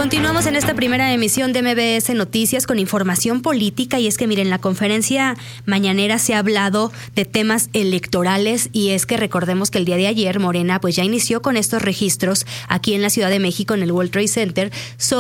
Continuamos en esta primera emisión de MBS Noticias con información política, y es que miren, en la conferencia mañanera se ha hablado de temas electorales, y es que recordemos que el día de ayer Morena pues ya inició con estos registros aquí en la Ciudad de México en el World Trade Center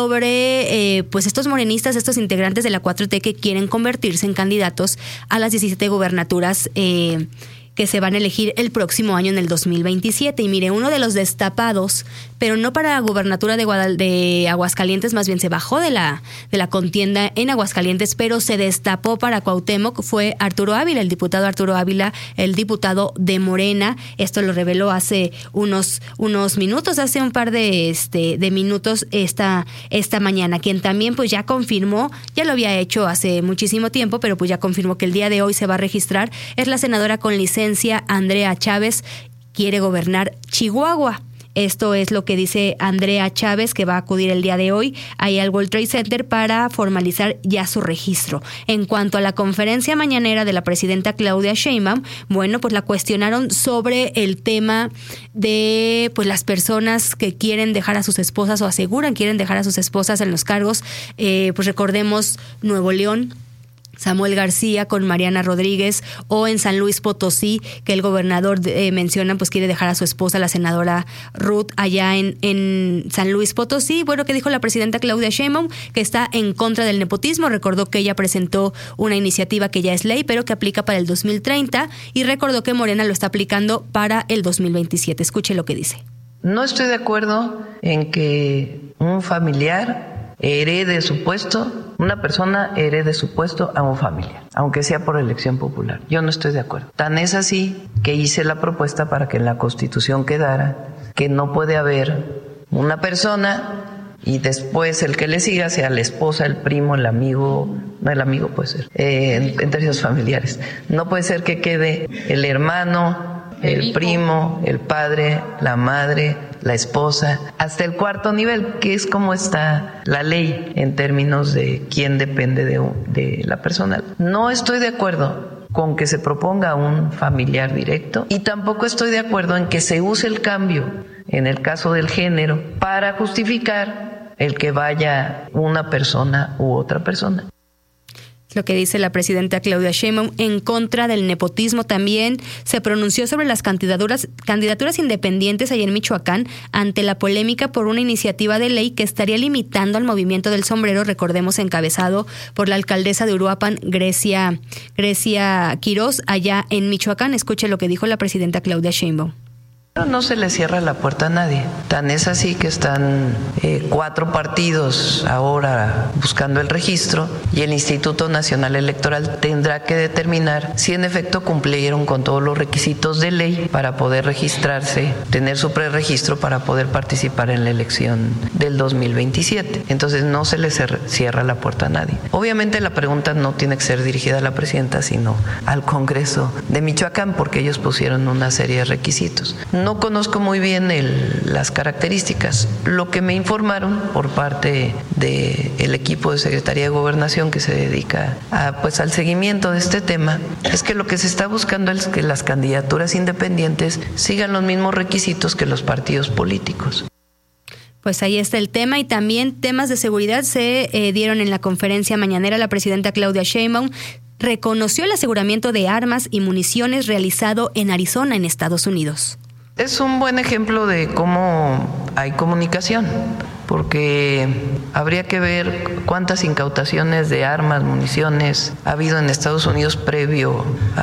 sobre pues estos morenistas, estos integrantes de la 4T que quieren convertirse en candidatos a las 17 gubernaturas que se van a elegir el próximo año en el 2027. Y mire, uno de los destapados, pero no para la gubernatura de Aguascalientes, más bien se bajó de la contienda en Aguascalientes, pero se destapó para Cuauhtémoc, fue Arturo Ávila, el diputado Arturo Ávila, el diputado de Morena. Esto lo reveló hace unos minutos, hace un par de minutos esta mañana, quien también pues ya confirmó, ya lo había hecho hace muchísimo tiempo, pero pues ya confirmó que el día de hoy se va a registrar, es la senadora con licencia Andrea Chávez, quiere gobernar Chihuahua. Esto es lo que dice Andrea Chávez, que va a acudir el día de hoy ahí al World Trade Center para formalizar ya su registro. En cuanto a la conferencia mañanera de la presidenta Claudia Sheinbaum, bueno, pues la cuestionaron sobre el tema de pues las personas que quieren dejar a sus esposas o aseguran quieren dejar a sus esposas en los cargos. Pues recordemos Nuevo León, Samuel García con Mariana Rodríguez, o en San Luis Potosí, que el gobernador menciona pues quiere dejar a su esposa, la senadora Ruth, allá en San Luis Potosí. Bueno, que dijo la presidenta Claudia Sheinbaum, que está en contra del nepotismo. Recordó que ella presentó una iniciativa que ya es ley, pero que aplica para el 2030, y recordó que Morena lo está aplicando para el 2027. Escuche lo que dice. No estoy de acuerdo en que un familiar herede su puesto, una persona herede su puesto a un familiar, aunque sea por elección popular. Yo no estoy de acuerdo. Tan es así que hice la propuesta para que en la Constitución quedara que no puede haber una persona y después el que le siga sea la esposa, el primo, el amigo, no, el amigo puede ser, en términos familiares. No puede ser que quede el hermano, el primo, el padre, la madre, la esposa, hasta el cuarto nivel, que es como está la ley en términos de quién depende de la persona. No estoy de acuerdo con que se proponga un familiar directo, y tampoco estoy de acuerdo en que se use el cambio en el caso del género para justificar el que vaya una persona u otra persona. Lo que dice la presidenta Claudia Sheinbaum. En contra del nepotismo también se pronunció sobre las candidaturas independientes allá en Michoacán ante la polémica por una iniciativa de ley que estaría limitando al movimiento del sombrero, recordemos encabezado por la alcaldesa de Uruapan, Grecia Quirós, allá en Michoacán. Escuche lo que dijo la presidenta Claudia Sheinbaum. No se le cierra la puerta a nadie. Tan es así que están 4 partidos ahora buscando el registro, y el Instituto Nacional Electoral tendrá que determinar si en efecto cumplieron con todos los requisitos de ley para poder registrarse, tener su preregistro para poder participar en la elección del 2027. Entonces no se le cierra la puerta a nadie. Obviamente la pregunta no tiene que ser dirigida a la presidenta, sino al Congreso de Michoacán, porque ellos pusieron una serie de requisitos. No conozco muy bien las características. Lo que me informaron por parte del equipo de Secretaría de Gobernación que se dedica al seguimiento de este tema es que lo que se está buscando es que las candidaturas independientes sigan los mismos requisitos que los partidos políticos. Pues ahí está el tema, y también temas de seguridad se dieron en la conferencia mañanera. La presidenta Claudia Sheinbaum reconoció el aseguramiento de armas y municiones realizado en Arizona, en Estados Unidos. Es un buen ejemplo de cómo hay comunicación, porque habría que ver cuántas incautaciones de armas, municiones ha habido en Estados Unidos previo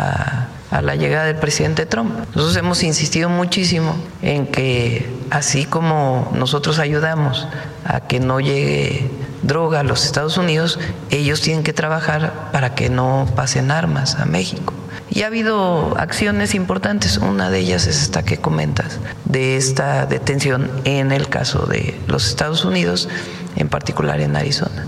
a la llegada del presidente Trump. Nosotros hemos insistido muchísimo en que así como nosotros ayudamos a que no llegue droga a los Estados Unidos, ellos tienen que trabajar para que no pasen armas a México. Y ha habido acciones importantes, una de ellas es esta que comentas, de esta detención en el caso de los Estados Unidos, en particular en Arizona.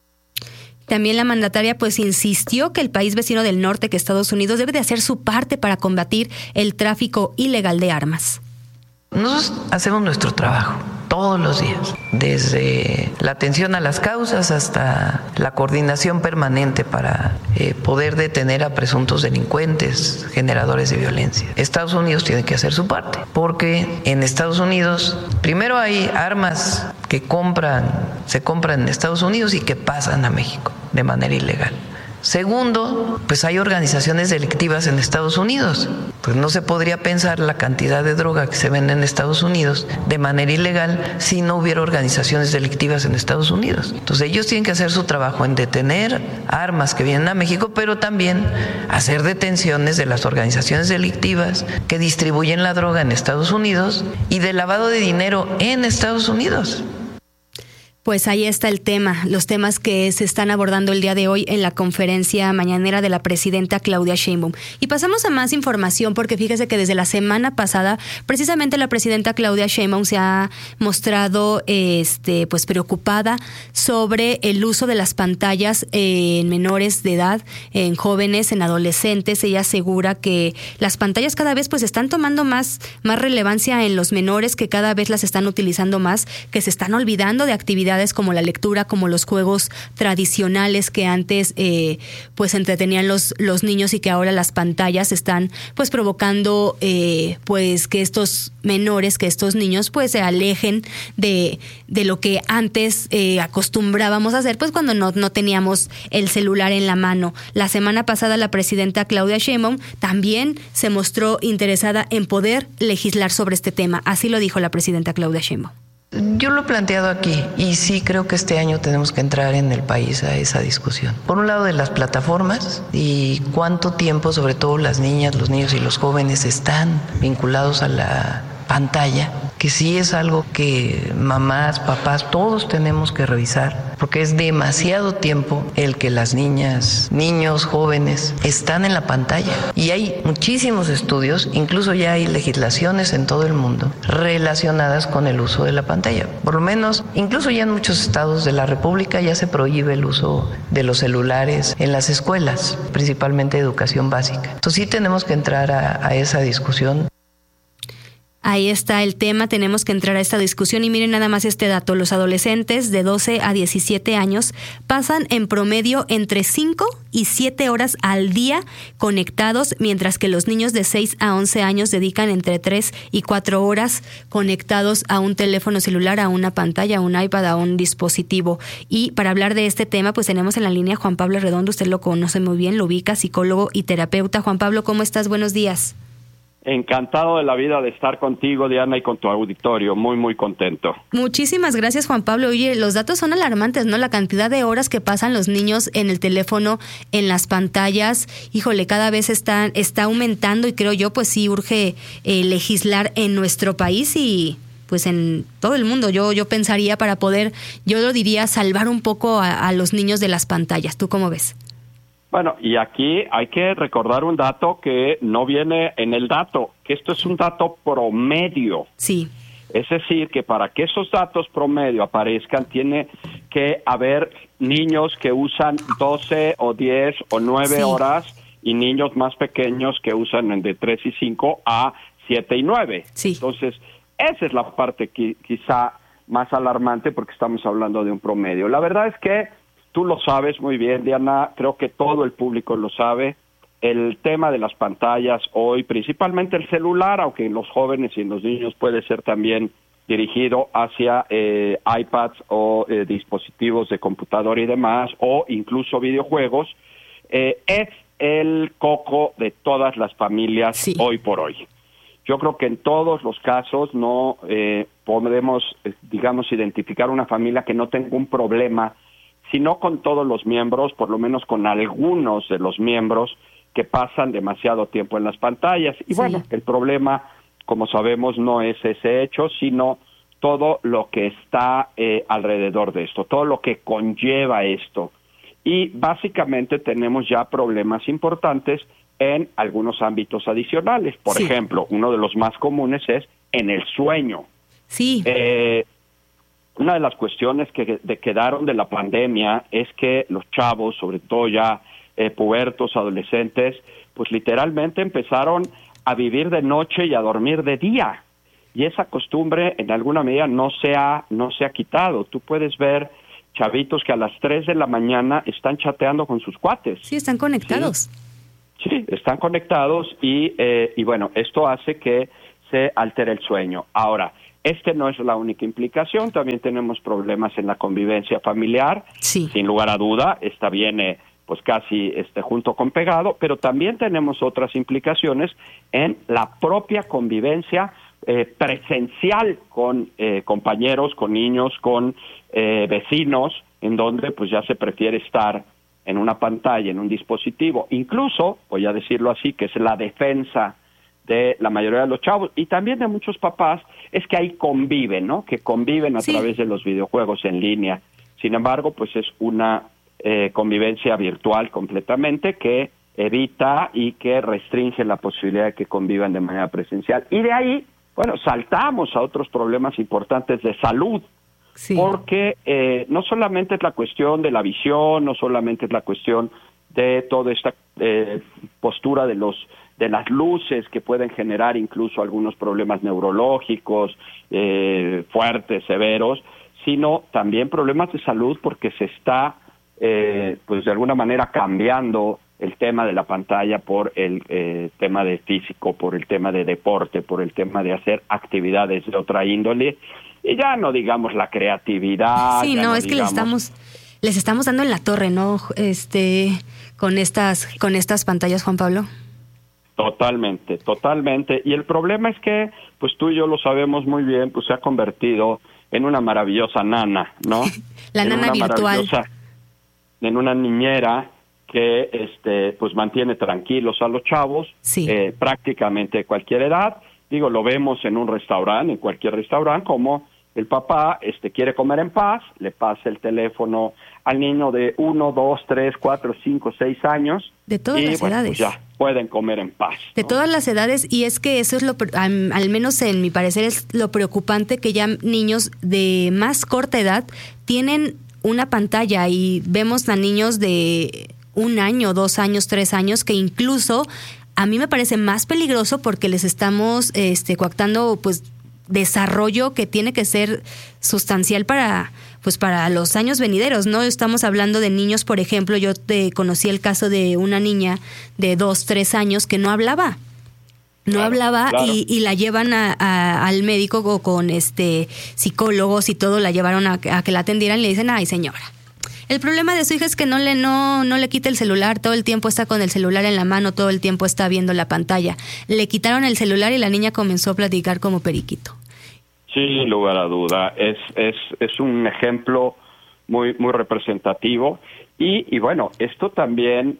También la mandataria pues insistió que el país vecino del norte, que Estados Unidos, debe de hacer su parte para combatir el tráfico ilegal de armas. Nosotros hacemos nuestro trabajo, todos los días, desde la atención a las causas hasta la coordinación permanente para poder detener a presuntos delincuentes, generadores de violencia. Estados Unidos tiene que hacer su parte, porque en Estados Unidos primero hay armas que se compran en Estados Unidos y que pasan a México de manera ilegal. Segundo, pues hay organizaciones delictivas en Estados Unidos. Pues no se podría pensar la cantidad de droga que se vende en Estados Unidos de manera ilegal si no hubiera organizaciones delictivas en Estados Unidos. Entonces ellos tienen que hacer su trabajo en detener armas que vienen a México, pero también hacer detenciones de las organizaciones delictivas que distribuyen la droga en Estados Unidos y de lavado de dinero en Estados Unidos. Pues ahí está el tema, los temas que se están abordando el día de hoy en la conferencia mañanera de la presidenta Claudia Sheinbaum. Y pasamos a más información porque fíjese que desde la semana pasada, precisamente la presidenta Claudia Sheinbaum se ha mostrado pues preocupada sobre el uso de las pantallas en menores de edad, en jóvenes, en adolescentes. Ella asegura que las pantallas cada vez pues están tomando más relevancia en los menores, que cada vez las están utilizando más, que se están olvidando de actividades como la lectura, como los juegos tradicionales que antes pues entretenían los niños, y que ahora las pantallas están pues provocando pues que estos menores, que estos niños pues se alejen de lo que antes acostumbrábamos a hacer pues cuando no teníamos el celular en la mano. La semana pasada la presidenta Claudia Sheinbaum también se mostró interesada en poder legislar sobre este tema. Así lo dijo la presidenta Claudia Sheinbaum. Yo lo he planteado aquí y sí creo que este año tenemos que entrar en el país a esa discusión. Por un lado, de las plataformas y cuánto tiempo, sobre todo las niñas, los niños y los jóvenes, están vinculados a la pantalla, que sí es algo que mamás, papás, todos tenemos que revisar, porque es demasiado tiempo el que las niñas, niños, jóvenes están en la pantalla. Y hay muchísimos estudios, incluso ya hay legislaciones en todo el mundo relacionadas con el uso de la pantalla. Por lo menos, incluso ya en muchos estados de la República ya se prohíbe el uso de los celulares en las escuelas, principalmente de educación básica. Entonces sí tenemos que entrar a esa discusión. Ahí está el tema, tenemos que entrar a esta discusión y miren nada más este dato. Los adolescentes de 12 a 17 años pasan en promedio entre 5 y 7 horas al día conectados, mientras que los niños de 6 a 11 años dedican entre 3 y 4 horas conectados a un teléfono celular, a una pantalla, a un iPad, a un dispositivo. Y para hablar de este tema, pues tenemos en la línea a Juan Pablo Redondo, usted lo conoce muy bien, lo ubica, psicólogo y terapeuta. Juan Pablo, ¿cómo estás? Buenos días. Encantado de la vida de estar contigo, Diana, y con tu auditorio. Muy, muy contento. Muchísimas gracias, Juan Pablo. Oye, los datos son alarmantes, ¿no? La cantidad de horas que pasan los niños en el teléfono, en las pantallas, híjole, cada vez está aumentando y creo yo, pues sí, urge legislar en nuestro país y pues en todo el mundo. Yo pensaría para poder, yo lo diría, salvar un poco a los niños de las pantallas. ¿Tú cómo ves? Bueno, y aquí hay que recordar un dato que no viene en el dato, que esto es un dato promedio. Sí. Es decir, que para que esos datos promedio aparezcan, tiene que haber niños que usan 12 o 10 o 9 horas y niños más pequeños que usan de 3 y 5 a 7 y 9. Sí. Entonces, esa es la parte quizá más alarmante porque estamos hablando de un promedio. La verdad es que tú lo sabes muy bien, Diana, creo que todo el público lo sabe. El tema de las pantallas hoy, principalmente el celular, aunque en los jóvenes y en los niños puede ser también dirigido hacia iPads o dispositivos de computadora y demás, o incluso videojuegos, es el coco de todas las familias hoy por hoy. Yo creo que en todos los casos no podemos, digamos, identificar una familia que no tenga un problema, sino con todos los miembros, por lo menos con algunos de los miembros que pasan demasiado tiempo en las pantallas. Y bueno, el problema, como sabemos, no es ese hecho, sino todo lo que está alrededor de esto, todo lo que conlleva esto. Y básicamente tenemos ya problemas importantes en algunos ámbitos adicionales. Por ejemplo, uno de los más comunes es en el sueño. Sí. Una de las cuestiones que quedaron de la pandemia es que los chavos, sobre todo ya pubertos, adolescentes, pues literalmente empezaron a vivir de noche y a dormir de día. y esa costumbre en alguna medida no se ha quitado. Tú puedes ver chavitos que a las 3 de la mañana están chateando con sus cuates. Sí, están conectados. Sí, están conectados y bueno, esto hace que se altere el sueño. Ahora, no es la única implicación, también tenemos problemas en la convivencia familiar, sí. Sin lugar a duda, esta viene pues casi junto con pegado, pero también tenemos otras implicaciones en la propia convivencia presencial con compañeros, con niños, con vecinos, en donde pues ya se prefiere estar en una pantalla, en un dispositivo, incluso, voy a decirlo así, que es la defensa de la mayoría de los chavos y también de muchos papás, es que ahí conviven, ¿no? Que conviven a través de los videojuegos en línea. Sin embargo, pues es una convivencia virtual completamente que evita y que restringe la posibilidad de que convivan de manera presencial. Y de ahí, bueno, saltamos a otros problemas importantes de salud, porque no solamente es la cuestión de la visión, no solamente es la cuestión de toda esta postura de las luces que pueden generar incluso algunos problemas neurológicos fuertes, severos, sino también problemas de salud porque se está, pues de alguna manera cambiando el tema de la pantalla por el tema de físico, por el tema de deporte, por el tema de hacer actividades de otra índole, y ya no digamos la creatividad. Sí, no, es que les estamos dando en la torre, ¿no? Con estas pantallas, Juan Pablo. Totalmente. Y el problema es que, pues tú y yo lo sabemos muy bien, pues se ha convertido en una maravillosa nana, ¿no? La nana virtual. En una niñera que, pues mantiene tranquilos a los chavos, prácticamente de cualquier edad. Digo, lo vemos en un restaurante, en cualquier restaurante, como el papá quiere comer en paz, le pasa el teléfono al niño de 1, 2, 3, 4, 5, 6 años. De todas las edades. Pues ya pueden comer en paz, ¿no? De todas las edades, y es que eso es al menos en mi parecer, es lo preocupante, que ya niños de más corta edad tienen una pantalla y vemos a niños de 1 año, 2 años, 3 años, que incluso a mí me parece más peligroso porque les estamos coactando pues desarrollo que tiene que ser sustancial para los años venideros, ¿no? Estamos hablando de niños, por ejemplo, yo conocí el caso de una niña de 2, 3 años que no hablaba. Claro. Y la llevan al médico o con psicólogos y todo, la llevaron a que la atendieran y le dicen, ay señora, el problema de su hija es que no le quita el celular, todo el tiempo está con el celular en la mano, todo el tiempo está viendo la pantalla. Le quitaron el celular y la niña comenzó a platicar como periquito. Sin lugar a duda, es un ejemplo muy, muy representativo y bueno, esto también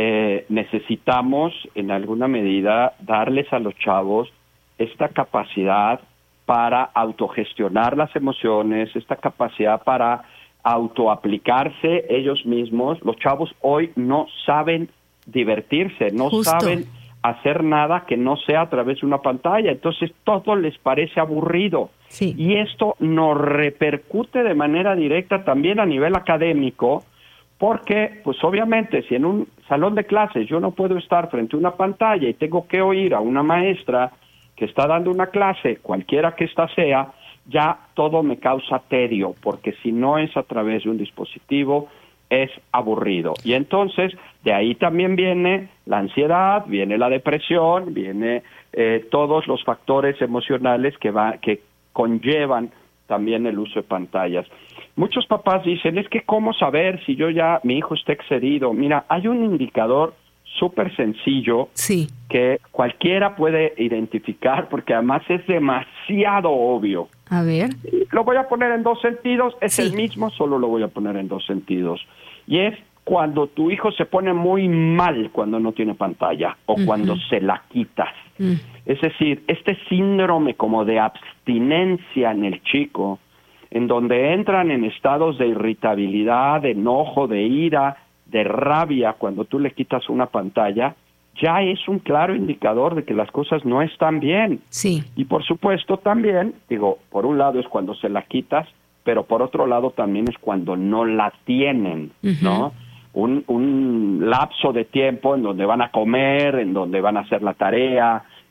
necesitamos en alguna medida darles a los chavos esta capacidad para autogestionar las emociones, esta capacidad para autoaplicarse ellos mismos. Los chavos hoy no saben divertirse, no saben hacer nada que no sea a través de una pantalla, entonces todo les parece aburrido. Sí. Y esto nos repercute de manera directa también a nivel académico, porque pues obviamente si en un salón de clases yo no puedo estar frente a una pantalla y tengo que oír a una maestra que está dando una clase, cualquiera que ésta sea, ya todo me causa tedio, porque si no es a través de un dispositivo, es aburrido. Y entonces, de ahí también viene la ansiedad, viene la depresión, viene todos los factores emocionales que conllevan también el uso de pantallas. Muchos papás dicen, es que ¿cómo saber si mi hijo está excedido? Mira, hay un indicador súper sencillo que cualquiera puede identificar, porque además es demasiado obvio. A ver. Lo voy a poner en 2 sentidos, es el mismo, solo lo voy a poner en 2 sentidos. Y es cuando tu hijo se pone muy mal cuando no tiene pantalla o cuando se la quitas. Es decir, este síndrome como de abstinencia en el chico, en donde entran en estados de irritabilidad, de enojo, de ira, de rabia cuando tú le quitas una pantalla, ya es un claro indicador de que las cosas no están bien. Sí. Y por supuesto también, por un lado es cuando se la quitas, pero por otro lado también es cuando no la tienen, ¿no? Un lapso de tiempo en donde van a comer, en donde van a hacer la tarea,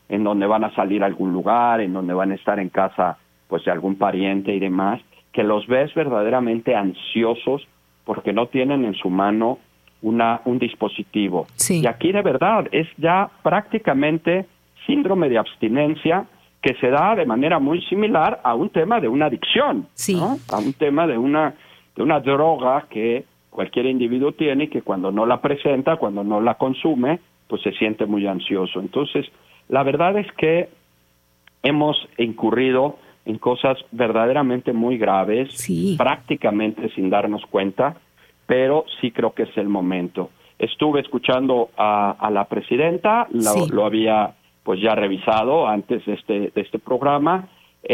en donde van a salir a algún lugar, en donde van a estar en casa pues de algún pariente y demás, que los ves verdaderamente ansiosos porque no tienen en su mano un dispositivo. Sí. Y aquí de verdad es ya prácticamente síndrome de abstinencia que se da de manera muy similar a un tema de una adicción, sí, ¿no? A un tema de una droga que cualquier individuo tiene y que cuando no la presenta, cuando no la consume, pues se siente muy ansioso. Entonces, la verdad es que hemos incurrido en cosas verdaderamente muy graves, sí, prácticamente sin darnos cuenta, pero sí creo que es el momento. Estuve escuchando a la presidenta, sí, lo había pues ya revisado antes de este programa.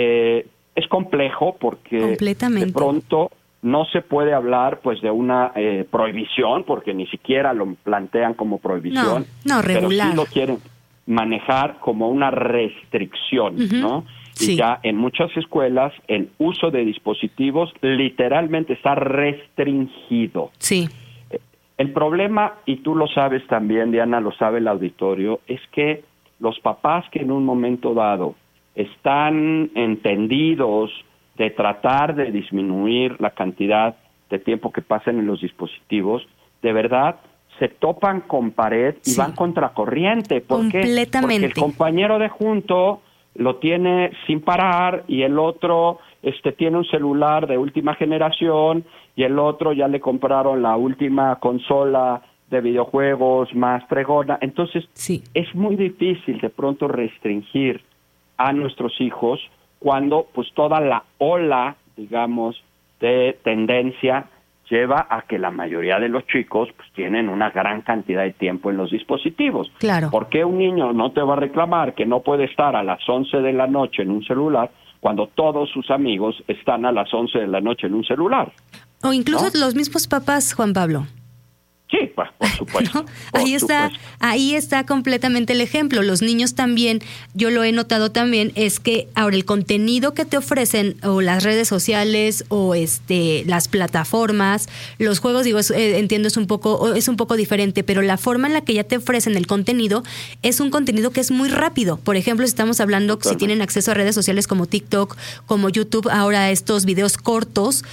Es complejo porque de pronto no se puede hablar pues de una prohibición, porque ni siquiera lo plantean como prohibición, no, regular. Pero sí lo quieren manejar como una restricción, ¿no? Sí. Y ya en muchas escuelas el uso de dispositivos literalmente está restringido. Sí. El problema, y tú lo sabes también, Diana, lo sabe el auditorio, es que los papás que en un momento dado están entendidos de tratar de disminuir la cantidad de tiempo que pasan en los dispositivos, de verdad se topan con pared y van contracorriente. ¿Por qué? Porque el compañero de junto lo tiene sin parar y el otro tiene un celular de última generación y el otro ya le compraron la última consola de videojuegos más fregona. Entonces, es muy difícil de pronto restringir a nuestros hijos cuando pues toda la ola, digamos, de tendencia lleva a que la mayoría de los chicos pues tienen una gran cantidad de tiempo en los dispositivos. Claro. ¿Por qué un niño no te va a reclamar que no puede estar a las 11 de la noche en un celular cuando todos sus amigos están a las 11 de la noche en un celular? O incluso los mismos papás, Juan Pablo. Sí, pues, por supuesto. ¿No? Ahí está completamente el ejemplo. Los niños también, yo lo he notado también, es que ahora el contenido que te ofrecen o las redes sociales o las plataformas, los juegos, digo, entiendo es un poco diferente, pero la forma en la que ya te ofrecen el contenido es un contenido que es muy rápido. Por ejemplo, si estamos hablando, si tienen acceso a redes sociales como TikTok, como YouTube, ahora estos videos cortos,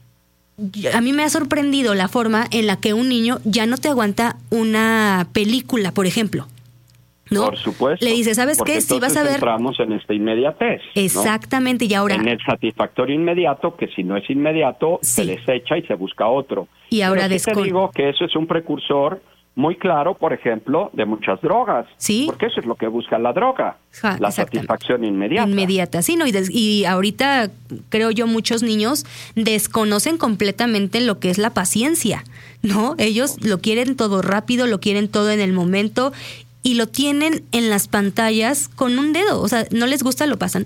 a mí me ha sorprendido la forma en la que un niño ya no te aguanta una película, por ejemplo, ¿no? Por supuesto. Le dice, ¿sabes qué? Si vas a ver... entramos en esta inmediatez, ¿no? Exactamente, y ahora... En el satisfactorio inmediato, que si no es inmediato, se desecha y se busca otro. Y ahora te digo que eso es un precursor muy claro, por ejemplo, de muchas drogas. Sí. Porque eso es lo que busca la droga, la satisfacción inmediata. Inmediata, sí, ¿no? Y ahorita, creo yo, muchos niños desconocen completamente lo que es la paciencia, ¿no? Ellos lo quieren todo rápido, lo quieren todo en el momento y lo tienen en las pantallas con un dedo. O sea, no les gusta, lo pasan.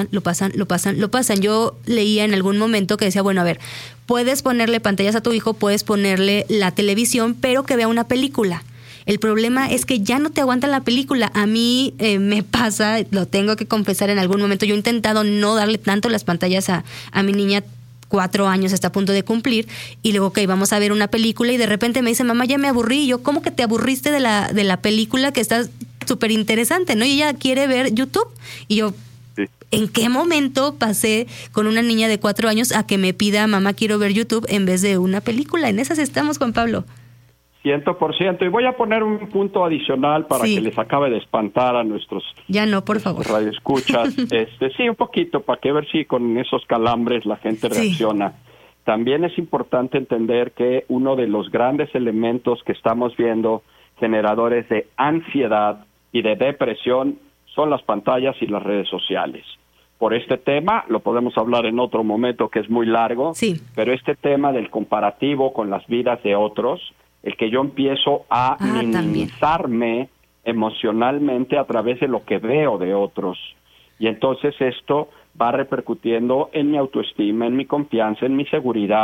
Yo leía en algún momento que decía, bueno, a ver, puedes ponerle pantallas a tu hijo, puedes ponerle la televisión, pero que vea una película. El problema es que ya no te aguantan la película. A mí me pasa, lo tengo que confesar en algún momento, yo he intentado no darle tanto las pantallas a mi niña, 4 años, está a punto de cumplir, y luego, vamos a ver una película, y de repente me dice, mamá, ya me aburrí. Y yo, ¿cómo que te aburriste de la película que está súper interesante, ¿no? Y ella quiere ver YouTube. Y yo, ¿en qué momento pasé con una niña de 4 años a que me pida, mamá, quiero ver YouTube en vez de una película? En esas estamos, Juan Pablo. 100%. Y voy a poner un punto adicional para que les acabe de espantar a nuestros por favor, radioescuchas. Sí, un poquito, para que ver si con esos calambres la gente reacciona. También es importante entender que uno de los grandes elementos que estamos viendo generadores de ansiedad y de depresión son las pantallas y las redes sociales. Por este tema, lo podemos hablar en otro momento que es muy largo, pero este tema del comparativo con las vidas de otros, el que yo empiezo a minimizarme emocionalmente a través de lo que veo de otros. Y entonces esto va repercutiendo en mi autoestima, en mi confianza, en mi seguridad,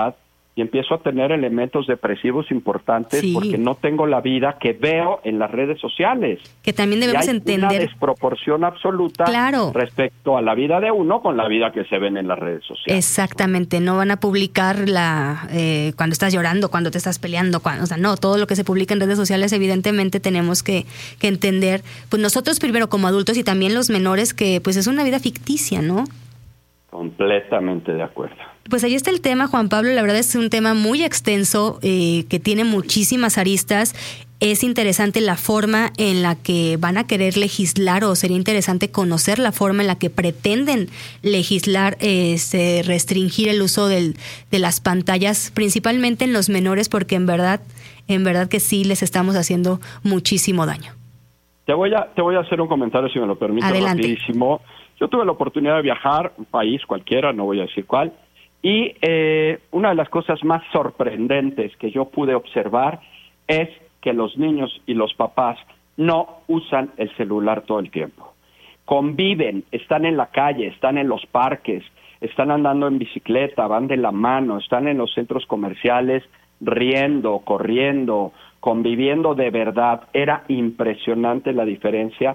y empiezo a tener elementos depresivos importantes porque no tengo la vida que veo en las redes sociales. Que también debemos entender una desproporción absoluta respecto a la vida de uno con la vida que se ven en las redes sociales. Exactamente, no van a publicar cuando estás llorando, cuando te estás peleando, no, todo lo que se publica en redes sociales evidentemente tenemos que entender, pues nosotros primero como adultos y también los menores, que pues es una vida ficticia, ¿no? Completamente de acuerdo. Pues ahí está el tema, Juan Pablo. La verdad es un tema muy extenso que tiene muchísimas aristas. Es interesante la forma en la que van a querer legislar, o sería interesante conocer la forma en la que pretenden legislar, restringir el uso de las pantallas, principalmente en los menores, porque en verdad que sí les estamos haciendo muchísimo daño. Te voy a hacer un comentario, si me lo permites. Adelante. Rapidísimo. Yo tuve la oportunidad de viajar, un país cualquiera, no voy a decir cuál, y una de las cosas más sorprendentes que yo pude observar es que los niños y los papás no usan el celular todo el tiempo. Conviven, están en la calle, están en los parques, están andando en bicicleta, van de la mano, están en los centros comerciales riendo, corriendo, conviviendo de verdad. Era impresionante la diferencia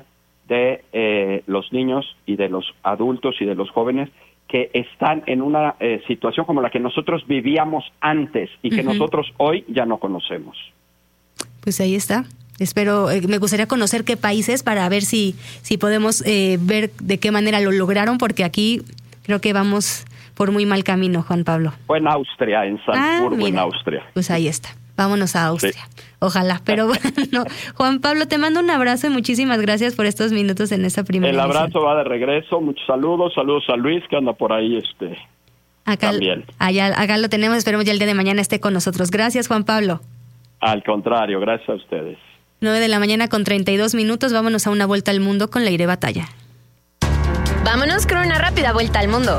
de los niños y de los adultos y de los jóvenes que están en una situación como la que nosotros vivíamos antes y que nosotros hoy ya no conocemos. Pues ahí está. Espero, me gustaría conocer qué países para ver si podemos ver de qué manera lo lograron, porque aquí creo que vamos por muy mal camino, Juan Pablo. Fue en Austria, en Salzburgo, en Austria. Pues ahí está. Vámonos a Austria. Sí. Ojalá, pero bueno. Juan Pablo, te mando un abrazo y muchísimas gracias por estos minutos en esta primera emisión. El abrazo va de regreso. Muchos saludos. Saludos a Luis, que anda por ahí acá, también. Acá lo tenemos. Esperemos ya el día de mañana esté con nosotros. Gracias, Juan Pablo. Al contrario, gracias a ustedes. 9:32 a.m. Vámonos a una vuelta al mundo con Leire Batalla. Vámonos con una rápida vuelta al mundo.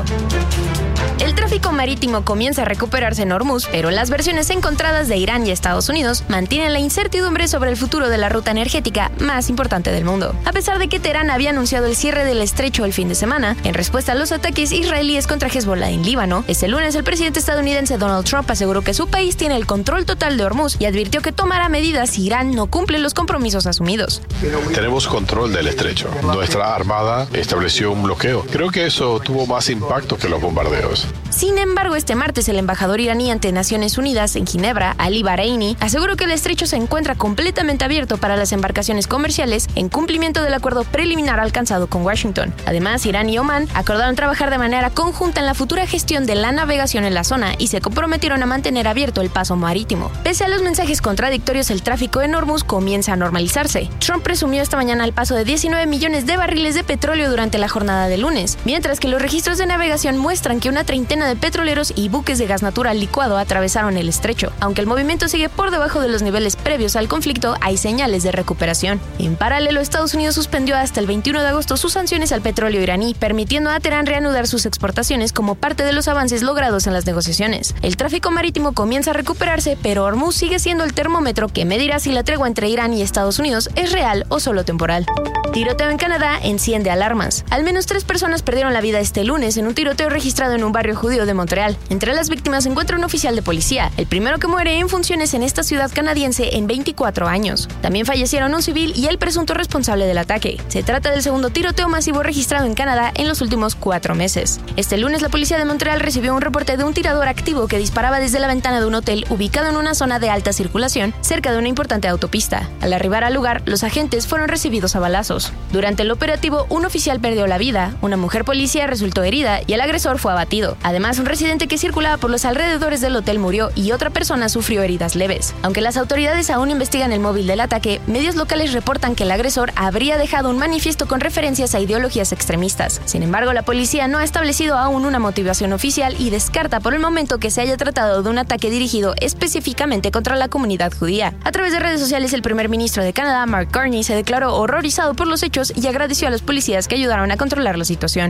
El tráfico marítimo comienza a recuperarse en Hormuz, pero las versiones encontradas de Irán y Estados Unidos mantienen la incertidumbre sobre el futuro de la ruta energética más importante del mundo. A pesar de que Teherán había anunciado el cierre del estrecho el fin de semana, en respuesta a los ataques israelíes contra Hezbollah en Líbano, este lunes el presidente estadounidense Donald Trump aseguró que su país tiene el control total de Hormuz y advirtió que tomará medidas si Irán no cumple los compromisos asumidos. Tenemos control del estrecho. Nuestra armada estableció un bloqueo. Creo que eso tuvo más impacto que los bombardeos. Sin embargo, este martes el embajador iraní ante Naciones Unidas en Ginebra, Ali Bahreini, aseguró que el estrecho se encuentra completamente abierto para las embarcaciones comerciales en cumplimiento del acuerdo preliminar alcanzado con Washington. Además, Irán y Omán acordaron trabajar de manera conjunta en la futura gestión de la navegación en la zona y se comprometieron a mantener abierto el paso marítimo. Pese a los mensajes contradictorios, el tráfico en Hormuz comienza a normalizarse. Trump presumió esta mañana el paso de 19 millones de barriles de petróleo durante la jornada de lunes, mientras que los registros de navegación muestran que una treintena de petroleros y buques de gas natural licuado atravesaron el estrecho. Aunque el movimiento sigue por debajo de los niveles previos al conflicto, hay señales de recuperación. En paralelo, Estados Unidos suspendió hasta el 21 de agosto sus sanciones al petróleo iraní, permitiendo a Teherán reanudar sus exportaciones como parte de los avances logrados en las negociaciones. El tráfico marítimo comienza a recuperarse, pero Hormuz sigue siendo el termómetro que medirá si la tregua entre Irán y Estados Unidos es real o solo temporal. Tiroteo en Canadá enciende alarmas. Al menos 3 personas perdieron la vida este lunes en un tiroteo registrado en un barrio judío de Montreal. Entre las víctimas se encuentra un oficial de policía, el primero que muere en funciones en esta ciudad canadiense en 24 años. También fallecieron un civil y el presunto responsable del ataque. Se trata del segundo tiroteo masivo registrado en Canadá en los últimos 4 meses. Este lunes la policía de Montreal recibió un reporte de un tirador activo que disparaba desde la ventana de un hotel ubicado en una zona de alta circulación cerca de una importante autopista. Al arribar al lugar, los agentes fueron recibidos a balazos. Durante el operativo, un oficial perdió la vida, una mujer policía resultó herida y el agresor fue abatido. Además, un residente que circulaba por los alrededores del hotel murió y otra persona sufrió heridas leves. Aunque las autoridades aún investigan el móvil del ataque, medios locales reportan que el agresor habría dejado un manifiesto con referencias a ideologías extremistas. Sin embargo, la policía no ha establecido aún una motivación oficial y descarta por el momento que se haya tratado de un ataque dirigido específicamente contra la comunidad judía. A través de redes sociales, el primer ministro de Canadá, Mark Carney, se declaró horrorizado por los hechos y agradeció a los policías que ayudaron a controlar la situación.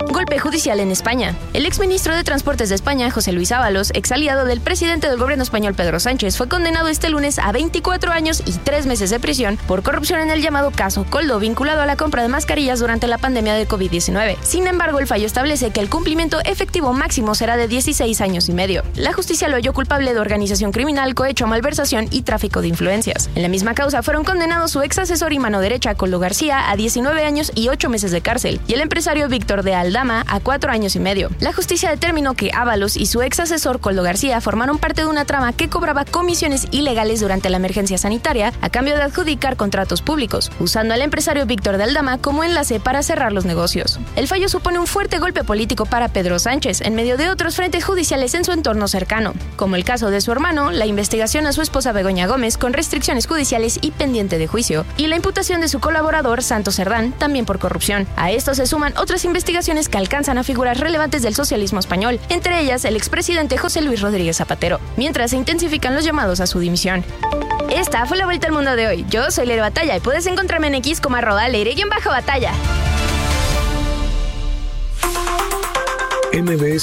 Golpe judicial en España. El exministro de Transportes de España, José Luis Ábalos, ex aliado del presidente del gobierno español Pedro Sánchez, fue condenado este lunes a 24 años y 3 meses de prisión por corrupción en el llamado caso Koldo, vinculado a la compra de mascarillas durante la pandemia de COVID-19. Sin embargo, el fallo establece que el cumplimiento efectivo máximo será de 16 años y medio. La justicia lo halló culpable de organización criminal, cohecho, malversación y tráfico de influencias. En la misma causa fueron condenados su ex asesor y mano derecha, Koldo García, a 19 años y 8 meses de cárcel, y el empresario Víctor de Aldama a 4 años y medio. La justicia determinó que Ábalos y su ex asesor Koldo García formaron parte de una trama que cobraba comisiones ilegales durante la emergencia sanitaria a cambio de adjudicar contratos públicos, usando al empresario Víctor de Aldama como enlace para cerrar los negocios. El fallo supone un fuerte golpe político para Pedro Sánchez, en medio de otros frentes judiciales en su entorno cercano, como el caso de su hermano, la investigación a su esposa Begoña Gómez con restricciones judiciales y pendiente de juicio, y la imputación de su colaborador Santos Cerdán, también por corrupción. A esto se suman otras investigaciones que alcanzan a figuras relevantes del socialismo español, entre ellas el expresidente José Luis Rodríguez Zapatero, mientras se intensifican los llamados a su dimisión. Esta fue la vuelta al mundo de hoy. Yo soy Leire Batalla y puedes encontrarme en X como @Leire_Batalla. MBS